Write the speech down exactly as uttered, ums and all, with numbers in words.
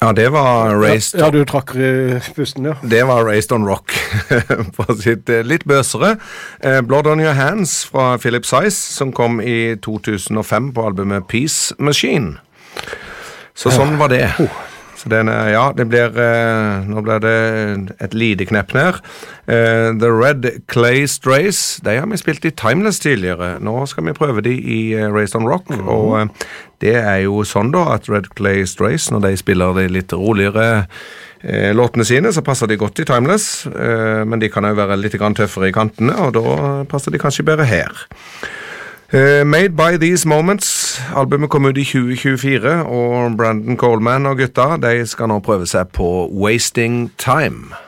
Ja, det var Raised... Ja, ja, du trakker i pusten, ja. Det var Raised on Rock, for sitt litt bøsere. Blood on Your Hands fra Philip Size, som kom i to tusen og fem på albumet Peace Machine. Så sånn var det. Så den, ja, det blir, nå blir det et lideknepp ned. The Red Clay Strays, de har vi spilt i Timeless tidligere. Nå skal vi prøve de i Raised on Rock, mm-hmm. og det er jo sånn da at Red Clay Strays, når de spiller de litt roligere eh, låtene sine, så passer de godt i Timeless, eh, men de kan jo være litt grann tøffere i kantene, og da passer de kanskje bedre her. Uh, Made by These Moments, albumet kom ut i tjue tjuefire, og Brandon Coleman og gutta, de skal nå prøve seg på Wasting Time.